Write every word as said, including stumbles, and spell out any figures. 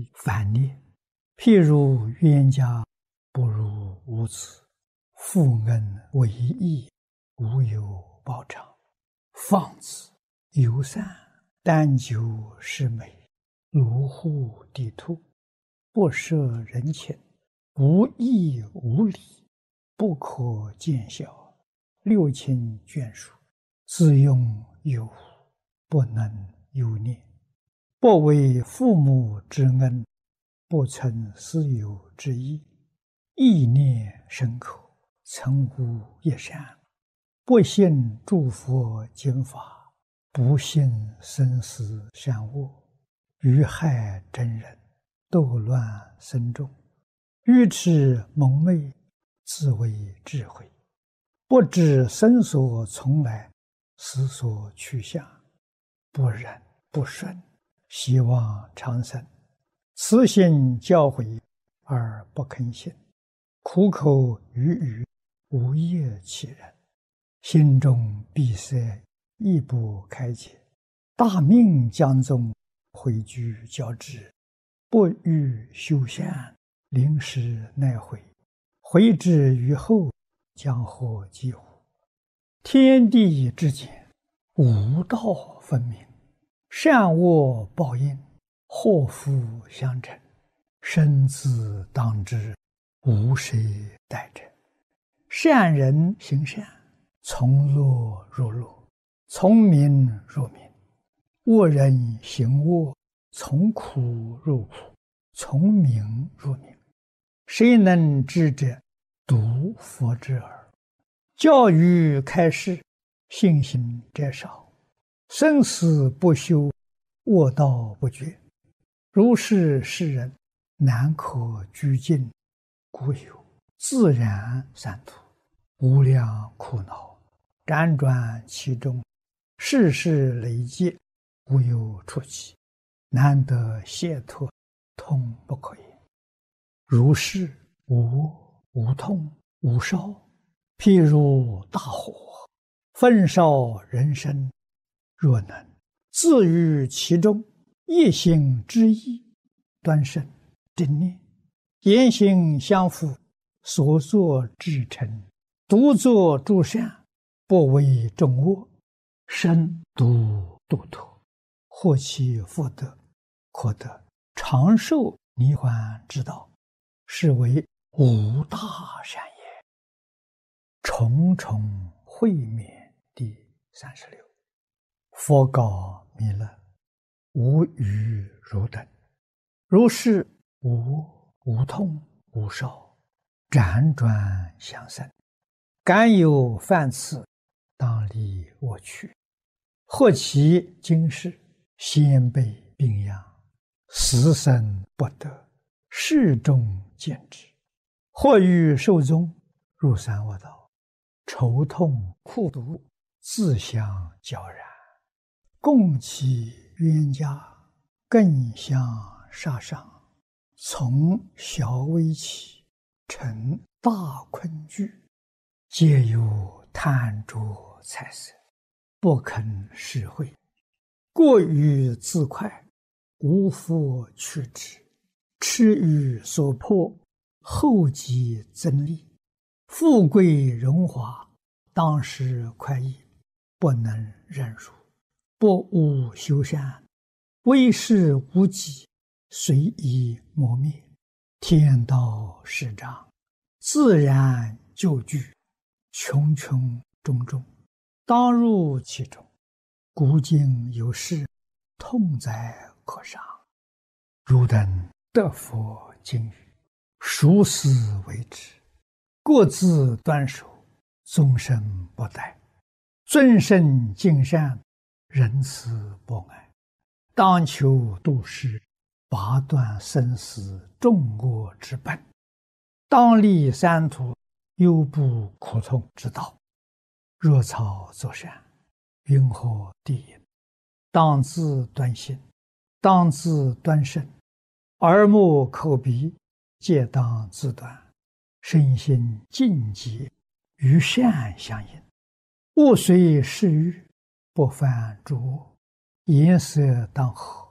以反列。譬如冤家不如无子，负恩为义，无有报偿。放子游散，但求是美，庐户地兔，不涉人情，无义无礼，不可见效，六亲眷属，自用有无，不能有念。不为父母之恩，不存私有之意，意念深刻，曾无一善。不信诸佛经法，不信生死善恶，于害真人，斗乱僧众，愚痴蒙昧，自为智慧，不知生所从来，死所去向，不忍不顺，希望长生。慈心教诲而不肯信，苦口语语，无业其人，心中闭塞，亦不开解。大命将宗，毁居交织，不欲修善，临时奈悔，悔之于后，将获几乎？天地之间，无道分明，善恶报应，祸福相承，生死当知，无谁代者。善人行善，从乐入乐，从名入名；恶人行恶，从苦入苦，从名入名。谁能知者？独佛之耳。教育开示，信心者少，生死不休，恶道不绝。如是世人，难可居尽，故有自然三途，无量苦恼，辗转其中，世事累劫，无有出期，难得解脱，痛不可言。如是无无痛无烧，譬如大火，焚烧人生。若能自于其中，一心之意，端慎正念，言行相符，所作至诚，独作诸善，不为众恶，身独度脱，获其福德，可得长寿涅槃之道，是为无大善也。重重会面第三十六。佛告弥勒：无余汝等，如是无无痛无烧，辗转相生，敢有犯次，当离我去。或其今世，先辈病殃，死生不得，世众见之。或欲寿终，入三恶道，愁痛苦毒，自相交然，共其冤家，更相杀伤，从小危起，成大困惧，皆有贪着财色，不肯施惠，过于自快，无复去之，痴于所迫，后继增利，富贵荣华，当时快意，不能忍辱，不务修善，为事无己，随意磨灭。天道始长，自然就具，穷穷种种，当入其中。古今有事，痛哉可伤。汝等得佛经语，熟思为之，各自端守，终身不殆，尊圣敬善，仁慈博爱，当求度世，拔断生死众恶之本，当立三途，忧怖苦痛之道。若草作善，云何地也？当自端心，当自端身，耳目口鼻，皆当自端，身心净洁，与善相应。勿随世欲，不犯诸恶，颜色当和，